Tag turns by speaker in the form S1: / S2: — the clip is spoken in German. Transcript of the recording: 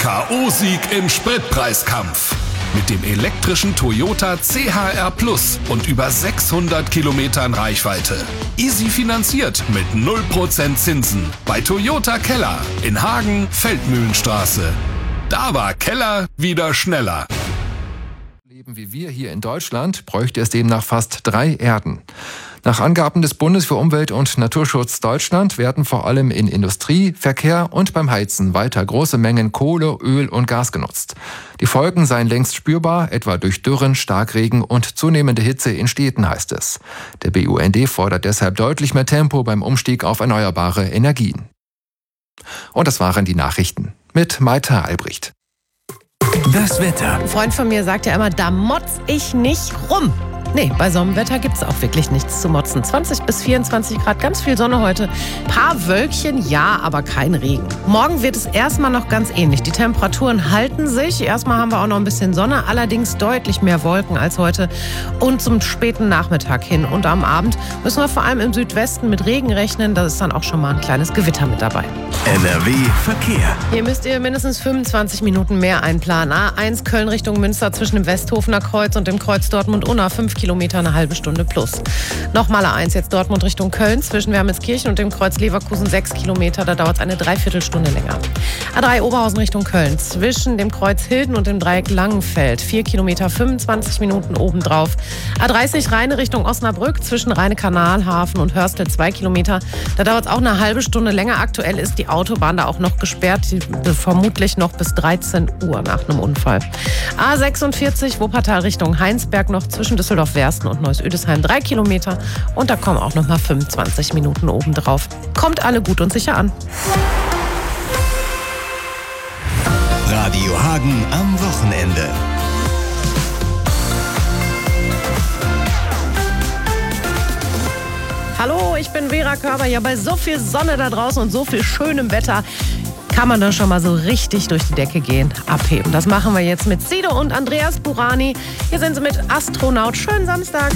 S1: K.O.-Sieg im Spritpreiskampf. Mit dem elektrischen Toyota CHR Plus und über 600 Kilometern Reichweite. Easy finanziert mit 0% Zinsen. Bei Toyota Keller in Hagen, Feldmühlenstraße. Da war Keller wieder schneller.
S2: Leben wie wir hier in Deutschland bräuchte es demnach fast 3 Erden. Nach Angaben des Bundes für Umwelt und Naturschutz Deutschland werden vor allem in Industrie, Verkehr und beim Heizen weiter große Mengen Kohle, Öl und Gas genutzt. Die Folgen seien längst spürbar, etwa durch Dürren, Starkregen und zunehmende Hitze in Städten, heißt es. Der BUND fordert deshalb deutlich mehr Tempo beim Umstieg auf erneuerbare Energien. Und das waren die Nachrichten mit Maita Albrecht.
S3: Das Wetter.
S4: Ein Freund von mir sagt ja immer, da motz ich nicht rum. Nee, bei Sonnenwetter gibt es auch wirklich nichts zu motzen. 20 bis 24 Grad, ganz viel Sonne heute. Paar Wölkchen, ja, aber kein Regen. Morgen wird es erstmal noch ganz ähnlich. Die Temperaturen halten sich. Erstmal haben wir auch noch ein bisschen Sonne, allerdings deutlich mehr Wolken als heute. Und zum späten Nachmittag hin und am Abend müssen wir vor allem im Südwesten mit Regen rechnen. Da ist dann auch schon mal ein kleines Gewitter mit dabei.
S3: NRW Verkehr.
S4: Hier müsst ihr mindestens 25 Minuten mehr einplanen. A1 Köln Richtung Münster zwischen dem Westhofener Kreuz und dem Kreuz Dortmund-Unna 5 Kilometer, eine halbe Stunde plus. Nochmal A1 jetzt Dortmund Richtung Köln zwischen Wermelskirchen und dem Kreuz Leverkusen 6 Kilometer, da dauert es eine Dreiviertelstunde länger. A3 Oberhausen Richtung Köln zwischen dem Kreuz Hilden und dem Dreieck Langenfeld 4 Kilometer, 25 Minuten obendrauf. A30 Rheine Richtung Osnabrück zwischen Rheine-Kanalhafen und Hörstel 2 Kilometer, da dauert es auch eine halbe Stunde länger. Aktuell ist die Autobahn da auch noch gesperrt, vermutlich noch bis 13 Uhr nach einem Unfall. A46 Wuppertal Richtung Heinsberg noch zwischen Düsseldorf-Wersten und Neuss-Üdesheim 3 Kilometer und da kommen auch noch mal 25 Minuten obendrauf. Kommt alle gut und sicher an.
S3: Radio Hagen am Wochenende.
S4: Hallo, ich bin Vera Körber. Ja, bei so viel Sonne da draußen und so viel schönem Wetter kann man dann schon mal so richtig durch die Decke gehen, abheben. Das machen wir jetzt mit Sido und Andreas Burani. Hier sind sie mit Astronaut. Schönen Samstag.